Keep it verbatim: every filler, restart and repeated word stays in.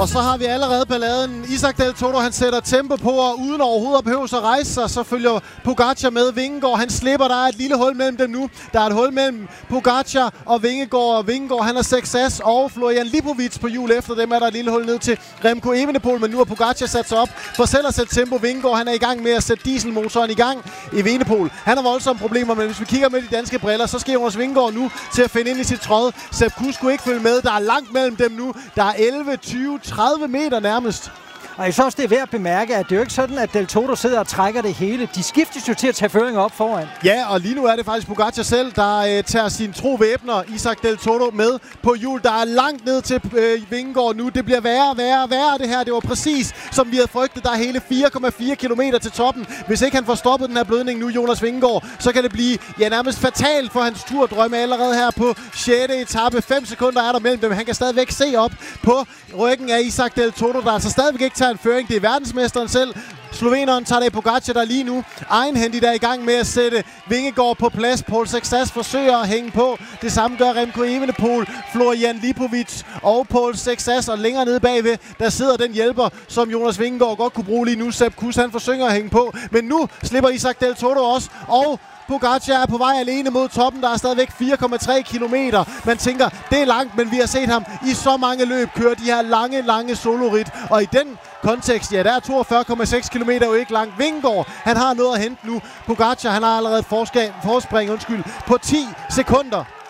Og så har vi allerede balladen. Isaac Del Toro, han sætter tempo på, og uden overhovedet at behøve at rejse sig, så følger Pogacar med. Vingegaard, han slipper. Der er et lille hul mellem dem nu. Der er et hul mellem Pogacar og Vingegaard. Og Vingegaard, han har seks S, og Florian Lipovic på hjul efter dem. Er der et lille hul ned til Remco Evenepoel, men nu har Pogacar sat sig op for selv at sætte tempo. Vingegaard, han er i gang med at sætte dieselmotoren i gang. Evenepoel, han har voldsomme problemer, men hvis vi kigger med de danske briller, så skal Jonas Vingegaard nu til at finde ind i sit tråd. Sepp Kuss skulle ikke følge med. Der er langt mellem dem nu. Der er elleve, tyve, tredive meter nærmest. Og jeg synes også, det er værd at bemærke, at det er jo ikke sådan, at Del Toro sidder og trækker det hele. De skiftes jo til at tage føringen op foran. Ja, og lige nu er det faktisk Pogacar selv, der øh, tager sin tro væbner, Isaac Del Toro, med på hjul. Der er langt ned til øh, Vingegaard nu. Det bliver værre, værre, værre det her. Det var præcis, som vi havde frygtet. Der er hele fire komma fire kilometer til toppen. Hvis ikke han får stoppet den her blødning nu, Jonas Vingegaard, så kan det blive ja, nærmest fatalt for hans turdrømme allerede her på sjette etape. fem sekunder er der mellem dem. Han kan stadigvæk se op på ryggen af Isaac Del Toro, der altså stadigvæk ikke tager en føring. Det er verdensmesteren selv. Sloveneren Tadej Pogacar, der lige nu egenhændigt er i gang med at sætte Vingegaard på plads. Paul Sexas forsøger at hænge på. Det samme gør Remco Evenepoel, Florian Lipovic og Paul Sexas. Og længere nede bagved, der sidder den hjælper, som Jonas Vingegaard godt kunne bruge lige nu. Sepp Kuss, han forsøger at hænge på. Men nu slipper Isaac Del Toro også. Og Pogacar er på vej alene mod toppen. Der er stadigvæk fire komma tre kilometer. Man tænker, det er langt, men vi har set ham i så mange løb køre de her lange, lange solorit. Og i den kontekst, ja, der er toogfyrre komma seks kilometer jo ikke langt. Vingegaard, han har noget at hente nu. Pogacar, han har allerede forspring, undskyld, på ti sekunder.